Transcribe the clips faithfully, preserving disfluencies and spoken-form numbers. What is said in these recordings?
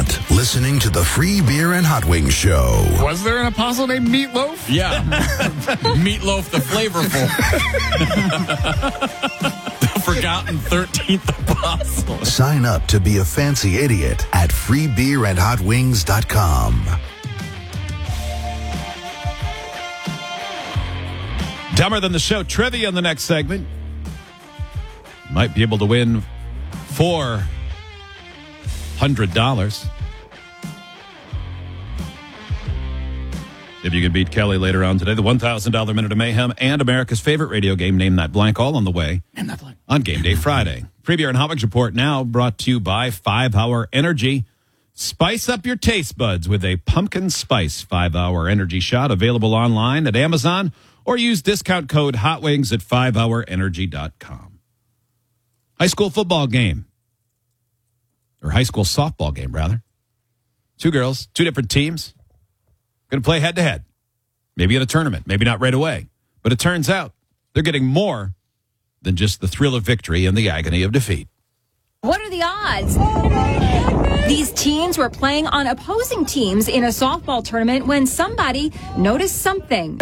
restaurant, listening to the Free Beer and Hot Wings Show. Was there an apostle named Meatloaf? Yeah. Meatloaf the Flavorful. The forgotten thirteenth apostle. Sign up to be a fancy idiot at free beer and hot wings dot com. Dumber Than the Show trivia in the next segment. Might be able to win four hundred dollars. If you can beat Kelly later on today, the one thousand dollars Minute of Mayhem and America's favorite radio game, Name That Blank, all on the way Name That Blank. on Game Day Friday. Free Beer and Hot Wings Report now brought to you by five hour Energy. Spice up your taste buds with a pumpkin spice five hour energy shot, available online at Amazon, or use discount code HOTWINGS at five hour energy dot com. High school football game. Or high school softball game, rather. Two girls, two different teams. Going to play head-to-head. Maybe in a tournament. Maybe not right away. But it turns out they're getting more than just the thrill of victory and the agony of defeat. What are the odds? These teens were playing on opposing teams in a softball tournament when somebody noticed something.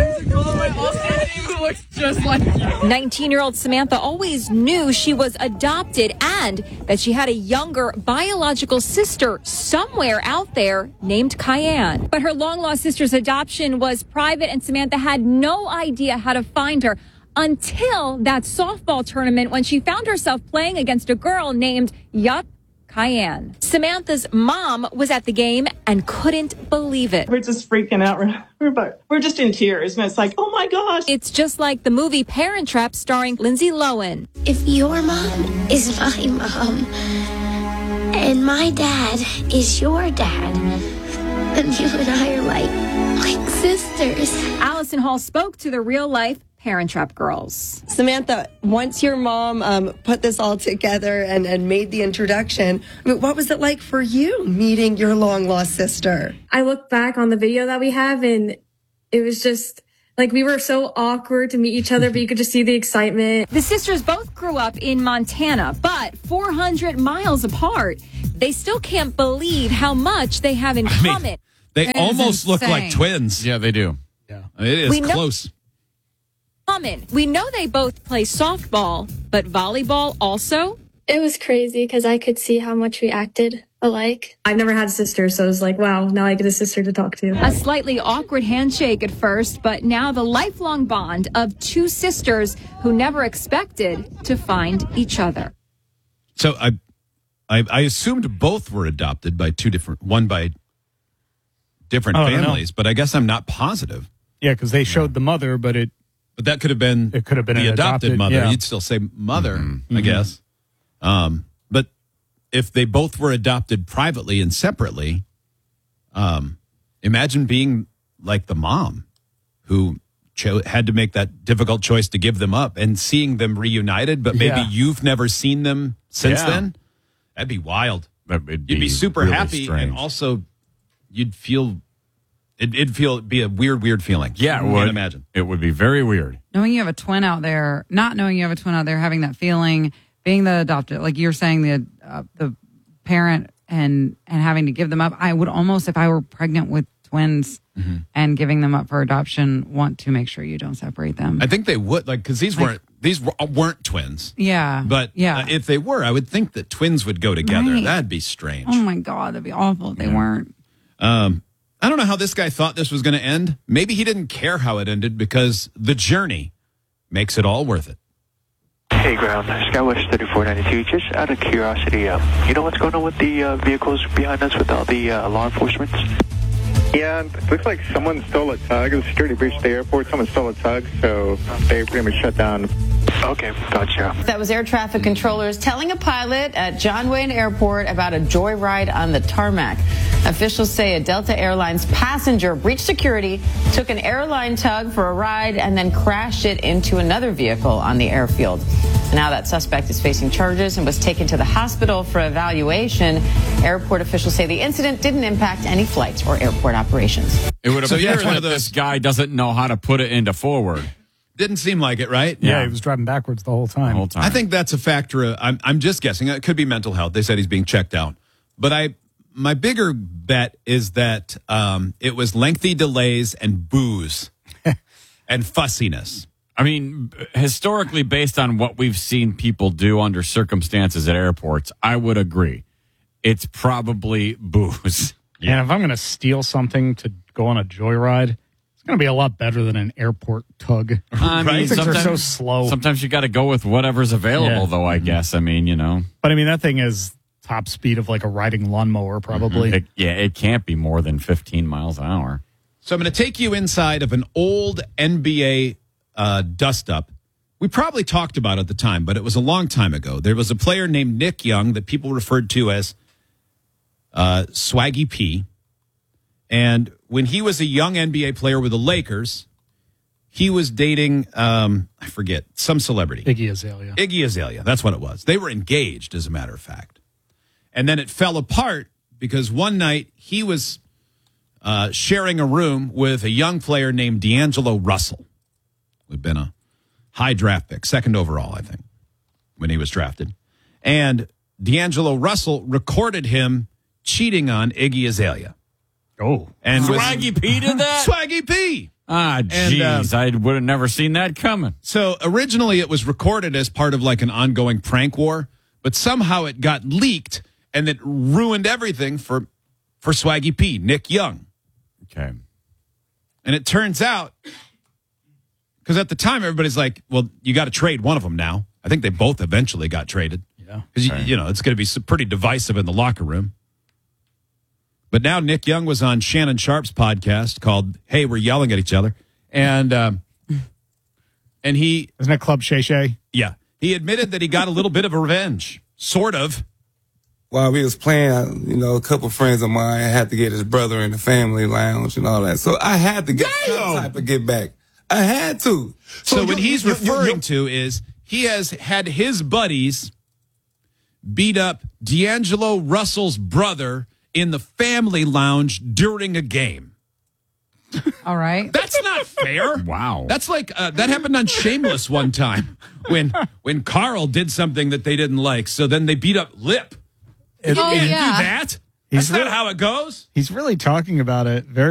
Looks just like you. nineteen-year-old Samantha always knew she was adopted and that she had a younger biological sister somewhere out there named Cayenne. But her long-lost sister's adoption was private, and Samantha had no idea how to find her until that softball tournament when she found herself playing against a girl named, yup, Cayenne. Samantha's mom was at the game and couldn't believe it. We're just freaking out. We're, we're, we're just in tears. And it's like, oh my gosh. It's just like the movie Parent Trap starring Lindsay Lohan. If your mom is my mom and my dad is your dad, then you and I are like, like sisters. Allison Hall spoke to the real-life Parent Trap girls. Samantha, once your mom um, put this all together and, and made the introduction, I mean, what was it like for you meeting your long-lost sister? I look back on the video that we have, and it was just like we were so awkward to meet each other, but you could just see the excitement. The sisters both grew up in Montana, but four hundred miles apart. They still can't believe how much they have in I mean, common. they It almost is look like insane. twins. Yeah, they do. Yeah. It is We know- close. Common. We know they both play softball, but volleyball also? It was crazy because I could see how much we acted alike. I've never had a sister, so it was like, wow, now I get a sister to talk to. A slightly awkward handshake at first, but now the lifelong bond of two sisters who never expected to find each other. So I, I, I assumed both were adopted by two different, one by different Oh, I don't know. families, but I guess I'm not positive. Yeah, because they showed the mother, but it But that could have been it could have been the an adopted, adopted mother. yeah. You'd still say mother, Mm-hmm. I guess. Um, but if they both were adopted privately and separately, um, imagine being like the mom who cho- had to make that difficult choice to give them up and seeing them reunited, but maybe Yeah. you've never seen them since Yeah. then. That'd be wild. That would You'd be super really happy, strange. and also you'd feel it, it'd feel be a weird, weird feeling. Yeah, it I would. can't imagine. It would be very weird. Knowing you have a twin out there, not knowing you have a twin out there, having that feeling, being the adopted, like you're saying, the uh, the parent and and having to give them up. I would almost, if I were pregnant with twins Mm-hmm. and giving them up for adoption, want to make sure you don't separate them. I think they would, like, because these Like- weren't these were- weren't twins. yeah, But yeah. uh, if they were, I would think that twins would go together. Right. That'd be strange. Oh my God, that'd be awful if they weren't. Um, I don't know how this guy thought this was going to end. Maybe he didn't care how it ended because the journey makes it all worth it. Hey, ground, Skywest thirty-four ninety-two. Just out of curiosity, um, you know what's going on with the uh, vehicles behind us with all the uh, law enforcement? Yeah, it looks like someone stole a tug. It was a security breach at the airport. Someone stole a tug, so they pretty much shut down. Okay, gotcha. That was air traffic controllers telling a pilot at John Wayne Airport about a joyride on the tarmac. Officials say a Delta Airlines passenger breached security, took an airline tug for a ride, and then crashed it into another vehicle on the airfield. Now that suspect is facing charges and was taken to the hospital for evaluation. Airport officials say the incident didn't impact any flights or airport operations. It would So, appear yeah, it's one that of those- this guy doesn't know how to put it into forward Didn't seem like it, right? yeah, Yeah. he was driving backwards the whole the time. whole time. I think that's a factor. Of, I'm, I'm just guessing. It could be mental health. They said he's being checked out. But I, my bigger bet is that um, it was lengthy delays and booze and fussiness. I mean, historically, based on what we've seen people do under circumstances at airports, I would agree. It's probably booze. And if I'm going to steal something to go on a joyride, it's going to be a lot better than an airport tug. I mean, Things are sometimes- so slow. Sometimes you got to go with whatever's available, Yeah. though, I guess. I mean, you know. But I mean, that thing is top speed of like a riding lawnmower, probably. It- yeah, it can't be more than fifteen miles an hour. So I'm going to take you inside of an old N B A uh, dust-up. We probably talked about it at the time, but it was a long time ago. There was a player named Nick Young that people referred to as uh, Swaggy P. And when he was a young N B A player with the Lakers, he was dating, um, I forget, some celebrity. Iggy Azalea. Iggy Azalea. That's what it was. They were engaged, as a matter of fact. And then it fell apart because one night he was uh, sharing a room with a young player named D'Angelo Russell, who had been a high draft pick, second overall, I think, when he was drafted. And D'Angelo Russell recorded him cheating on Iggy Azalea. Oh. And was- Swaggy P did that? Swaggy P! Ah, And, jeez. uh, I would have never seen that coming. So originally it was recorded as part of like an ongoing prank war, but somehow it got leaked and it ruined everything for, for Swaggy P, Nick Young. Okay. And it turns out, because at the time everybody's like, well, you got to trade one of them now. I think they both eventually got traded. Yeah. Because, Okay. you, you know, it's going to be so- pretty divisive in the locker room. But now Nick Young was on Shannon Sharp's podcast called Hey, We're Yelling at Each Other. And um, and he... Isn't that Club Shay Shay? Yeah. He admitted that he got a little bit of a revenge. Sort of. While we was playing, you know, a couple friends of mine had to get his brother in the family lounge and all that. So I had to get some type of get back. I had to. So, you- what he's you- you- referring you- to is he has had his buddies beat up D'Angelo Russell's brother in the family lounge during a game. All right. That's not fair. Wow. That's like uh, that happened on Shameless one time when when Carl did something that they didn't like. So then they beat up Lip. It- Oh, You yeah. do that? He's That's not really- how it goes. He's really talking about it very